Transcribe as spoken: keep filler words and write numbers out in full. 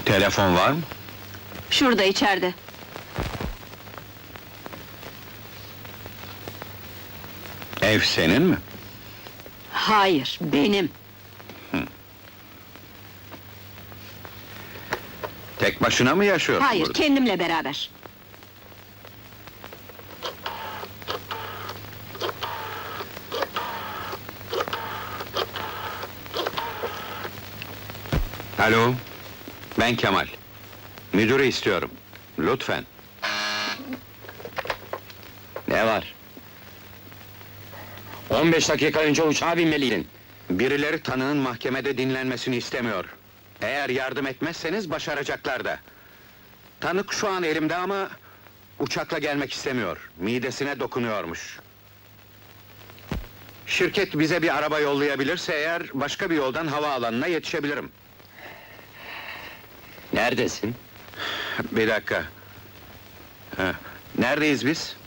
Telefon var mı? Şurada, içeride. Ev senin mi? Hayır, benim. Tek başına mı yaşıyorsun Hayır, burada? kendimle beraber. Alo, ben Kemal. Müdürü istiyorum. Lütfen. Ne var? On beş dakika önce uçağa binmeliydin. Birileri tanığın mahkemede dinlenmesini istemiyor. Eğer yardım etmezseniz başaracaklar da. Tanık şu an elimde ama uçakla gelmek istemiyor. Midesine dokunuyormuş. Şirket bize bir araba yollayabilirse eğer başka bir yoldan havaalanına yetişebilirim. Neredesin? Bir dakika. Ha, neredeyiz biz?